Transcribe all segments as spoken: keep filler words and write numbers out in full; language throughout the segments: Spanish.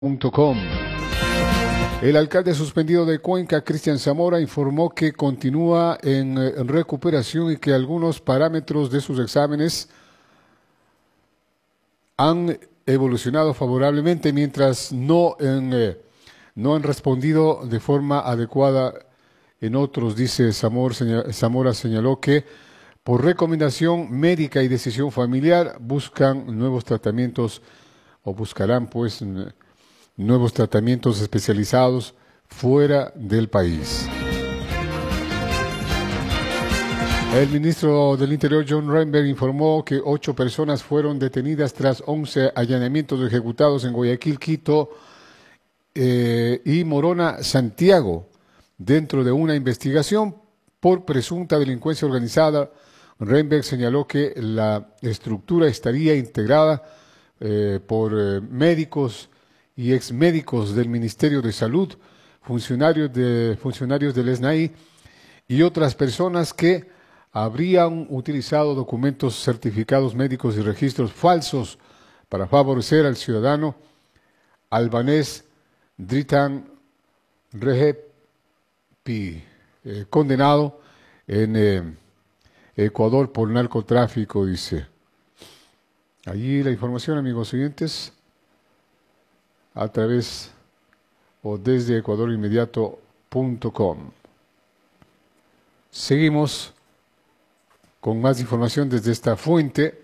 punto com. El alcalde suspendido de Cuenca, Cristian Zamora, informó que continúa en, en recuperación y que algunos parámetros de sus exámenes han evolucionado favorablemente, mientras no, en, eh, no han respondido de forma adecuada en otros. Dice Zamora, señal, Zamora señaló que por recomendación médica y decisión familiar buscan nuevos tratamientos o buscarán pues nuevos tratamientos especializados fuera del país. El ministro del Interior, John Reinberg, informó que ocho personas fueron detenidas tras once allanamientos ejecutados en Guayaquil, Quito eh, y Morona, Santiago, dentro de una investigación por presunta delincuencia organizada. Reinberg señaló que la estructura estaría integrada eh, por eh, médicos y exmédicos del Ministerio de Salud, funcionarios, de, funcionarios del SNAI y otras personas que habrían utilizado documentos, certificados médicos y registros falsos para favorecer al ciudadano albanés Dritan Rehepi, eh, condenado en eh, Ecuador por narcotráfico, dice. Allí la información, amigos oyentes, a través o desde ecuador inmediato punto com. Seguimos con más información desde esta fuente.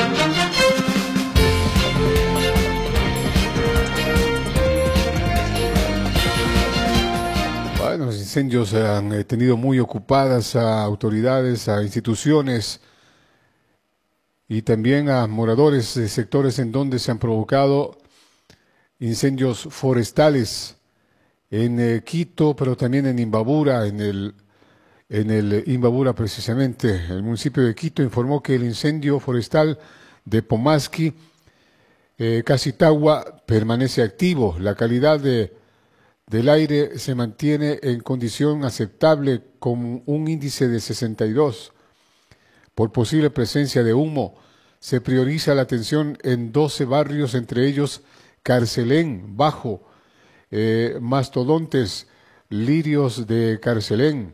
Bueno, los incendios han tenido muy ocupadas a autoridades, a instituciones y también a moradores de sectores en donde se han provocado incendios forestales en eh, Quito, pero también en Imbabura, en el, en el Imbabura precisamente. El municipio de Quito informó que el incendio forestal de Pomasqui, eh, Casitagua, permanece activo. La calidad de, del aire se mantiene en condición aceptable con un índice de sesenta y dos. Por posible presencia de humo, se prioriza la atención en doce barrios, entre ellos Carcelén, Bajo, eh, Mastodontes, Lirios de Carcelén,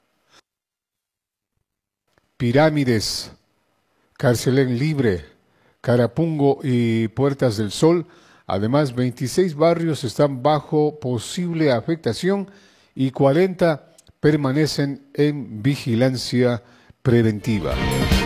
Pirámides, Carcelén Libre, Carapungo y Puertas del Sol. Además, veintiséis barrios están bajo posible afectación y cuarenta permanecen en vigilancia preventiva.